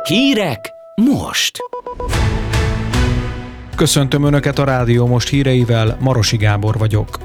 Hírek most! Köszöntöm Önöket a Rádió Most híreivel, Marosi Gábor vagyok.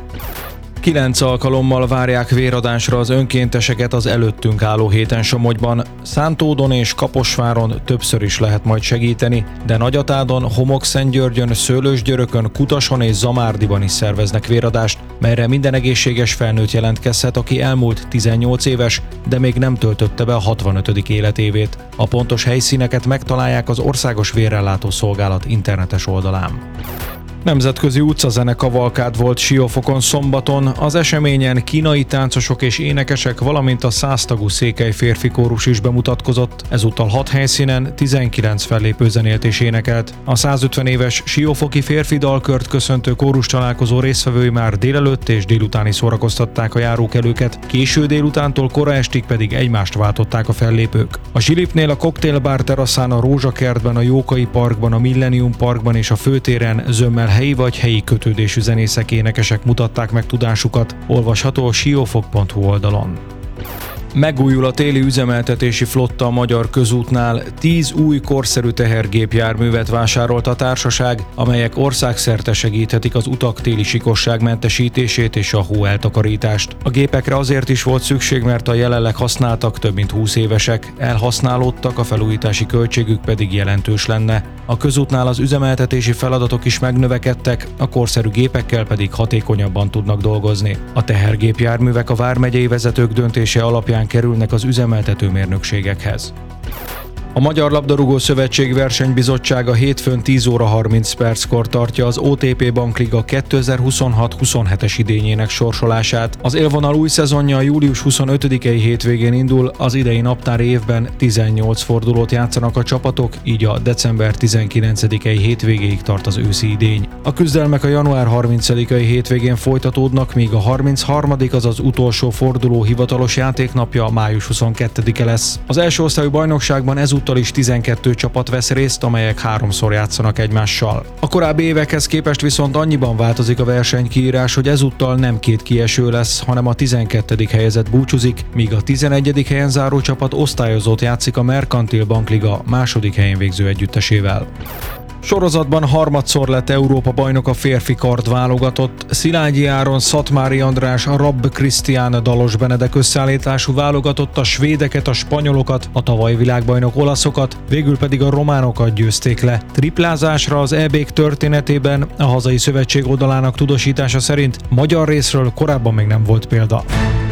9 alkalommal várják véradásra az önkénteseket az előttünk álló héten Somogyban. Szántódon és Kaposváron többször is lehet majd segíteni, de Nagyatádon, Homokszentgyörgyön, Szőlősgyörökön, Kutason és Zamárdiban is szerveznek véradást, melyre minden egészséges felnőtt jelentkezhet, aki elmúlt 18 éves, de még nem töltötte be a 65. életévét. A pontos helyszíneket megtalálják az Országos Vérellátó Szolgálat internetes oldalán. Nemzetközi utcazene kavalkád volt Siófokon szombaton, az eseményen kínai táncosok és énekesek, valamint a 100 tagú székely férfi kórus is bemutatkozott, ezúttal 6 helyszínen 19 fellépő zenélt és énekelt. A 150 éves siófoki férfi dalkört köszöntő kórus találkozó résztvevői már délelőtt és délutáni szórakoztatták a járókelőket, késő délutántól kora estig pedig egymást váltották a fellépők. A Zsilipnél, a Cocktailbar teraszán, a Rózsakertben, a Jókai Parkban, a Millennium Parkban és a főtéren zömmel helyi vagy helyi kötődésű zenészek, énekesek mutatták meg tudásukat, olvasható a siófok.hu oldalon. Megújul a téli üzemeltetési flotta a Magyar Közútnál, 10 új korszerű tehergépjárművet vásárolt a társaság, amelyek országszerte segíthetik az utak téli sikosságmentesítését és a hóeltakarítást. A gépekre azért is volt szükség, mert a jelenleg használtak több mint 20 évesek, elhasználódtak, a felújítási költségük pedig jelentős lenne. A közútnál az üzemeltetési feladatok is megnövekedtek, a korszerű gépekkel pedig hatékonyabban tudnak dolgozni. A tehergépjárművek a vármegyei vezetők döntése alapján kerülnek az üzemeltető mérnökségekhez. A Magyar Labdarúgó Szövetség versenybizottsága hétfőn 10 óra 30 perckor tartja az OTP Bankliga 2026-27-es idényének sorsolását. Az élvonal új szezonja a július 25-i hétvégén indul, az idei naptári évben 18 fordulót játszanak a csapatok, így a december 19-i hétvégéig tart az őszi idény. A küzdelmek a január 30-i hétvégén folytatódnak, míg a 33., azaz utolsó forduló hivatalos játéknapja május 22-e lesz. Az első osztályú bajnokságban ezúttal is 12 csapat vesz részt, amelyek 3-szor játszanak egymással. A korábbi évekhez képest viszont annyiban változik a versenykiírás, hogy ezúttal nem 2 kieső lesz, hanem a 12. helyezett búcsúzik, míg a 11. helyen záró csapat osztályozót játszik a Merkantil Bankliga második helyen végző együttesével. Sorozatban harmadszor lett Európa bajnok a férfi kard válogatott. Szilágyi Áron, Szatmári András, Rabb Krisztián, Dalos Benedek összeállítású válogatott a svédeket, a spanyolokat, a tavalyi világbajnok olaszokat, végül pedig a románokat győzték le. Triplázásra az EB-k történetében a hazai szövetség oldalának tudósítása szerint magyar részről korábban még nem volt példa.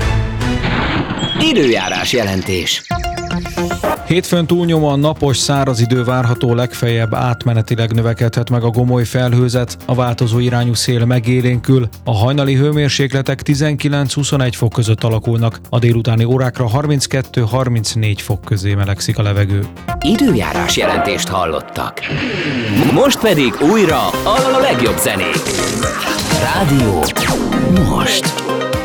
Időjárás jelentés. Hétfőn túlnyomóan napos, száraz idő várható, legfeljebb átmenetileg növekedhet meg a gomoly felhőzet, a változó irányú szél megélénkül, a hajnali hőmérsékletek 19-21 fok között alakulnak, a délutáni órákra 32-34 fok közé melegszik a levegő. Időjárás jelentést hallottak. Most pedig újra a legjobb zenék. Rádió Most.